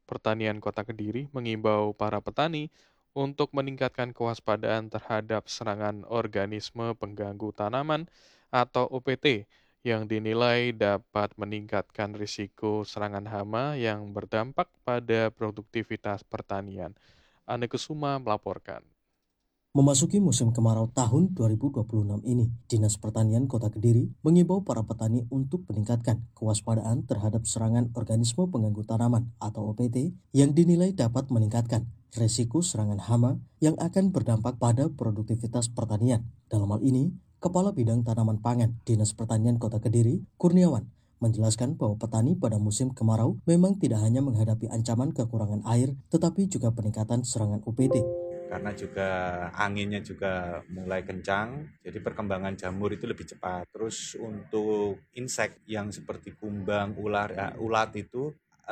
Pertanian Kota Kediri mengimbau para petani untuk meningkatkan kewaspadaan terhadap serangan organisme pengganggu tanaman atau OPT yang dinilai dapat meningkatkan risiko serangan hama yang berdampak pada produktivitas pertanian. Ane Kusuma melaporkan. Memasuki musim kemarau tahun 2026 ini, Dinas Pertanian Kota Kediri mengimbau para petani untuk meningkatkan kewaspadaan terhadap serangan organisme pengganggu tanaman atau OPT yang dinilai dapat meningkatkan risiko serangan hama yang akan berdampak pada produktivitas pertanian. Dalam hal ini, Kepala Bidang Tanaman Pangan Dinas Pertanian Kota Kediri, Kurniawan, menjelaskan bahwa petani pada musim kemarau memang tidak hanya menghadapi ancaman kekurangan air, tetapi juga peningkatan serangan OPT. Karena juga anginnya juga mulai kencang, jadi perkembangan jamur itu lebih cepat. Terus untuk insek yang seperti kumbang, ulat itu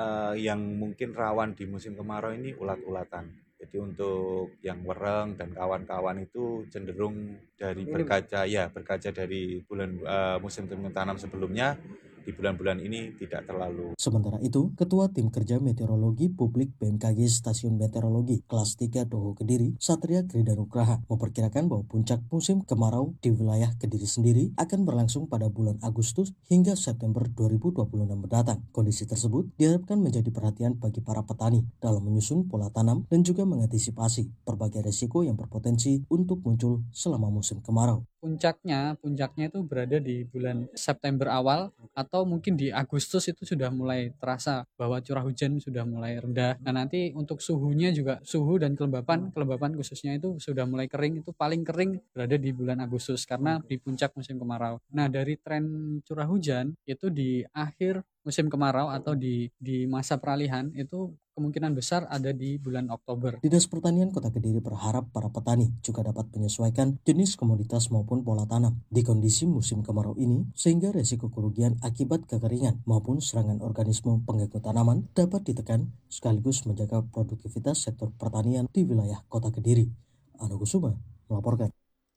yang mungkin rawan di musim kemarau ini ulat-ulatan. Jadi untuk yang wereng dan kawan-kawan itu cenderung dari berkaca dari musim tanam sebelumnya, di bulan-bulan ini tidak terlalu. Sementara itu, Ketua Tim Kerja Meteorologi Publik BMKG Stasiun Meteorologi Kelas 3 Doho Kediri, Satria Kridanugraha, memperkirakan bahwa puncak musim kemarau di wilayah Kediri sendiri akan berlangsung pada bulan Agustus hingga September 2026 mendatang. Kondisi tersebut diharapkan menjadi perhatian bagi para petani dalam menyusun pola tanam dan juga mengantisipasi berbagai risiko yang berpotensi untuk muncul selama musim kemarau. Puncaknya itu berada di bulan September awal atau mungkin di Agustus itu sudah mulai terasa bahwa curah hujan sudah mulai rendah. Nah, nanti untuk suhunya juga, suhu dan kelembapan khususnya itu sudah mulai kering, itu paling kering berada di bulan Agustus karena di puncak musim kemarau. Nah, dari tren curah hujan itu di akhir musim kemarau atau di masa peralihan itu kemungkinan besar ada di bulan Oktober. Dinas Pertanian Kota Kediri berharap para petani juga dapat menyesuaikan jenis komoditas maupun pola tanam di kondisi musim kemarau ini sehingga resiko kerugian akibat kekeringan maupun serangan organisme pengganggu tanaman dapat ditekan sekaligus menjaga produktivitas sektor pertanian di wilayah Kota Kediri. Anu Kusuma melaporkan.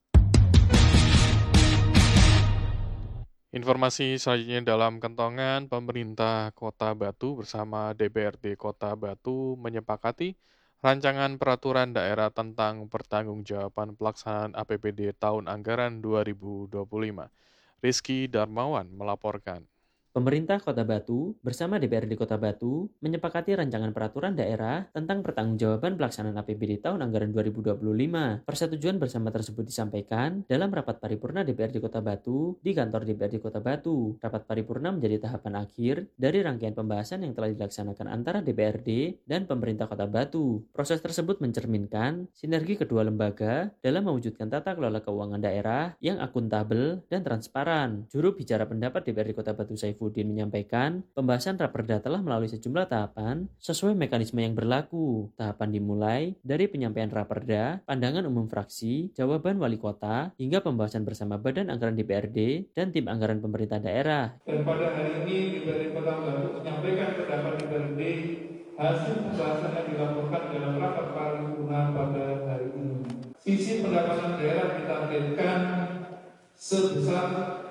Informasi selanjutnya dalam kentongan, pemerintah Kota Batu bersama DPRD Kota Batu menyepakati rancangan peraturan daerah tentang pertanggungjawaban pelaksanaan APBD tahun anggaran 2025. Rizky Darmawan melaporkan. Pemerintah Kota Batu bersama DPRD Kota Batu menyepakati rancangan peraturan daerah tentang pertanggungjawaban pelaksanaan APBD tahun anggaran 2025. Persetujuan bersama tersebut disampaikan dalam rapat paripurna DPRD Kota Batu di kantor DPRD Kota Batu. Rapat paripurna menjadi tahapan akhir dari rangkaian pembahasan yang telah dilaksanakan antara DPRD dan pemerintah Kota Batu. Proses tersebut mencerminkan sinergi kedua lembaga dalam mewujudkan tata kelola keuangan daerah yang akuntabel dan transparan. Juru bicara pendapat DPRD Kota Batu Saifuddin menyampaikan, pembahasan raperda telah melalui sejumlah tahapan sesuai mekanisme yang berlaku. Tahapan dimulai dari penyampaian raperda, pandangan umum fraksi, jawaban wali kota, hingga pembahasan bersama Badan Anggaran DPRD dan tim anggaran pemerintah daerah. Dan pada hari ini DPRD Kota Batu menyampaikan pendapat DPRD hasil pembahasan yang dilaporkan dalam rapat paripurna pada hari ini. Sisi pendapatan daerah ditargetkan sebesar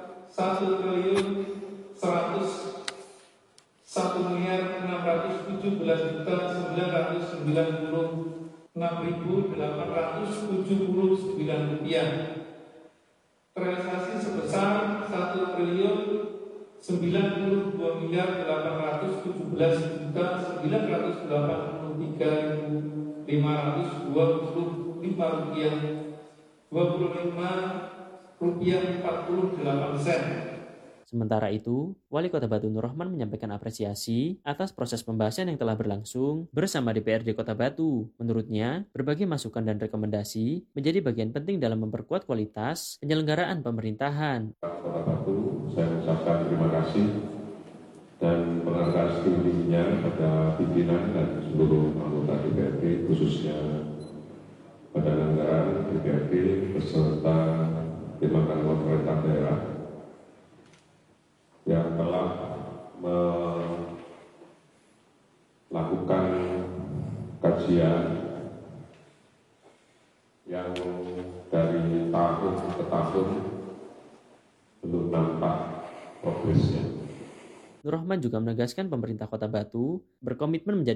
1.696.879 rupiah. Realisasi sebesar 1.912.883.525 rupiah, 25 rupiah 48 sen. Sementara itu, Wali Kota Batu Nur Rahman menyampaikan apresiasi atas proses pembahasan yang telah berlangsung bersama DPRD Kota Batu. Menurutnya, berbagai masukan dan rekomendasi menjadi bagian penting dalam memperkuat kualitas penyelenggaraan pemerintahan. Kota Batu, saya ucapkan terima kasih dan penghargaan setinggi-tingginya pada pimpinan dan seluruh anggota DPRD, khususnya Badan Anggaran DPRD beserta tim anggaran pemerintah daerah yang telah melakukan kajian yang dari tahun ke tahun belum nampak progresnya. Nur Rahman juga menegaskan pemerintah Kota Batu berkomitmen menjadi